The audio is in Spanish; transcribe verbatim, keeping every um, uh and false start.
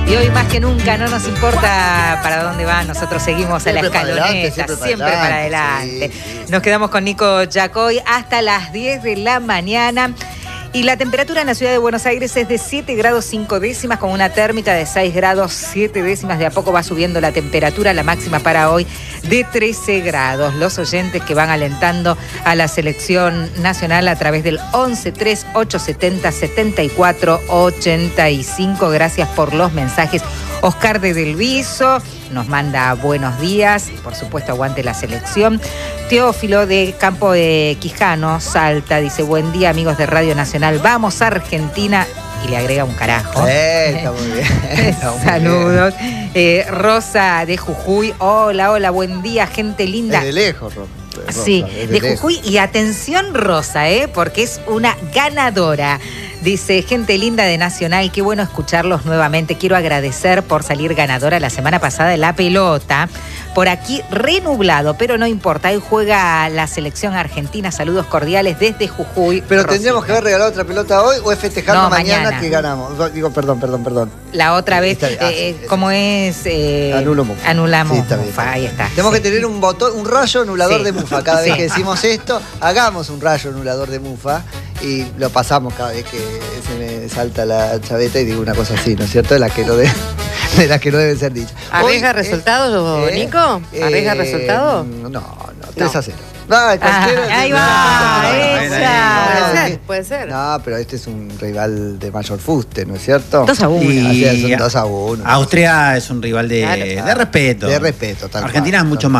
Y hoy más que nunca no nos importa para dónde van, nosotros seguimos siempre a la escaloneta, para adelante, siempre, siempre para adelante. Para adelante. Sí, sí. Nos quedamos con Nico Yacoy hasta las diez de la mañana. Y la temperatura en la ciudad de Buenos Aires es de siete grados cinco décimas con una térmica de seis grados siete décimas. De a poco va subiendo la temperatura, la máxima para hoy de trece grados. Los oyentes que van alentando a la selección nacional a través del once tres ocho setenta setenta y cuatro ochenta y cinco. Gracias por los mensajes. Oscar de Del Viso nos manda buenos días y por supuesto aguante la selección. Teófilo de Campo de Quijano, Salta, dice buen día amigos de Radio Nacional, vamos a Argentina, y le agrega un carajo. Eh, está muy bien. Está muy Saludos. Bien. Eh, Rosa de Jujuy, hola, hola, buen día, gente linda. Es de lejos, Rosa. Rosa sí, de, de lejos. Jujuy, y atención Rosa, eh, porque es una ganadora. Dice, gente linda de Nacional, qué bueno escucharlos nuevamente. Quiero agradecer por salir ganadora la semana pasada de la pelota. Por aquí renublado, pero no importa. Hoy juega la selección argentina. Saludos cordiales desde Jujuy. Pero Rosita. ¿Tendríamos que haber regalado otra pelota hoy o es festejando no, mañana, mañana que ganamos? Digo, perdón, perdón, perdón. La otra vez, ah, eh, sí, ¿cómo es? Eh, Anulo Mufa. Anulamos sí, está bien, Mufa, está bien. ahí está. Tenemos sí. que tener un botón, un rayo anulador sí. de Mufa. Cada sí. vez que decimos esto, hagamos un rayo anulador de Mufa y lo pasamos cada vez que se me salta la chaveta y digo una cosa así, ¿no es cierto? De la que no, de, de la que no deben ser dichas. ¿Arriesga resultados, eh, Nico? ¿Arriesga eh, resultados? No, no, tres a cero. Ay, ah, ahí va, esa. Puede ser, puede ser. No, pero este es un rival de mayor fuste, ¿no es cierto? dos a uno. Y así es, un dos a uno. Austria es un rival de, Claro. de respeto. De respeto, tal Argentina cual, es mucho tal más.